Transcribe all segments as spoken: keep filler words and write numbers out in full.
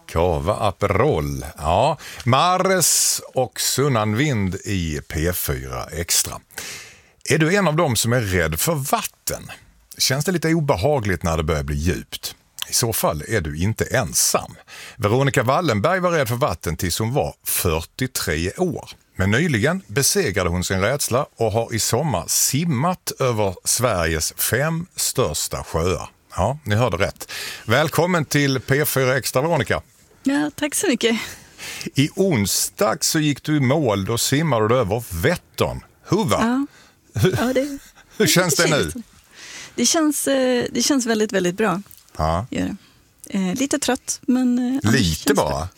Cava Aperol. Ja, Mares och Sunnan Vind i P fyra Extra. Är du en av dem som är rädd för vatten? Känns det lite obehagligt när det börjar bli djupt? I så fall är du inte ensam. Veronica Wallenberg var rädd för vatten tills hon var fyrtiotre år. Men nyligen besegrade hon sin rädsla och har i sommar simmat över Sveriges fem största sjöar. Ja, ni hörde rätt. Välkommen till P fyra Extra, Veronica. Ja, tack så mycket. I onsdag så gick du i mål, då simmade du över Vättern. Hur va? Ja. Ja, det, Hur känns det nu? Det känns, det känns väldigt, väldigt bra. Ja. Ja. Eh, lite trött, men... Lite bara?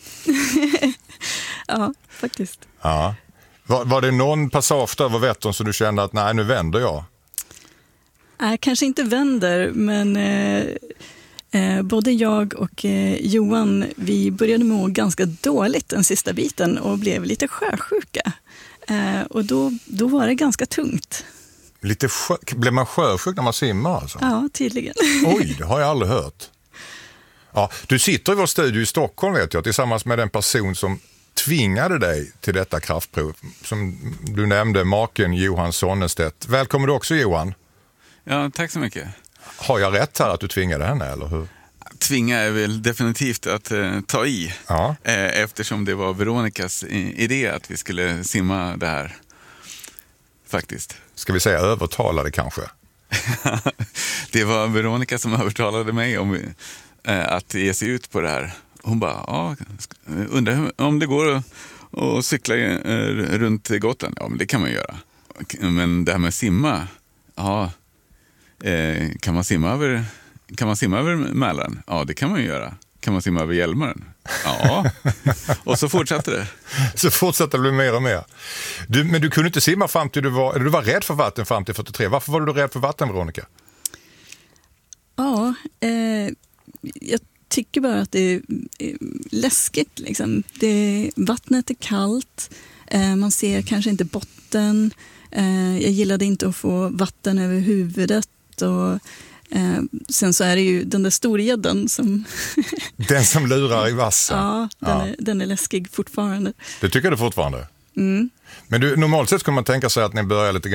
Ja, faktiskt. Ja. Var, var det någon passage över Vättern så du kände att nej, nu vänder jag? Nej, kanske inte vänder, men eh, eh, både jag och eh, Johan, vi började må ganska dåligt den sista biten och blev lite sjösjuka. Eh, och då, då var det ganska tungt. Lite sjö, blev man sjösjuk när man simmar alltså? Ja, tydligen. Oj, det har jag aldrig hört. Ja, du sitter i vår studio i Stockholm, vet jag, tillsammans med den person som tvingade dig till detta kraftprov. Som du nämnde, maken Johan Sonnestedt. Välkommen du också, Johan. Ja, tack så mycket. Har jag rätt här att du tvingade henne, eller hur? Tvinga är väl definitivt att eh, ta i. Ja. Eh, eftersom det var Veronicas idé att vi skulle simma det här. Faktiskt. Ska vi säga övertalade kanske? Det var Veronica som övertalade mig om eh, att ge sig ut på det här. Hon bara, ja, undrar om det går att, att cykla eh, runt Gotland. Ja, men det kan man göra. Men det här med simma, ja, eh, kan man simma över, kan man simma över Mälaren? Ja, det kan man göra. Kan man simma över Hjälmaren? Ja. Och så fortsatte det. Så fortsatte det bli mer och mer. Du, men du kunde inte simma fram till du var, eller du var rädd för vatten fram till fyrtiotre. Varför var du rädd för vatten, Veronica? Ja, eh, jag tycker bara att det är läskigt. Liksom. Det, vattnet är kallt, eh, man ser kanske inte botten. Eh, jag gillade inte att få vatten över huvudet och Eh, sen så är det ju den där storgäddan som... Den som lurar i vassen. Ja, den, ja. Är, den är läskig fortfarande. Det tycker du fortfarande? Mm. Men du, normalt sett skulle man tänka sig att ni börjar lite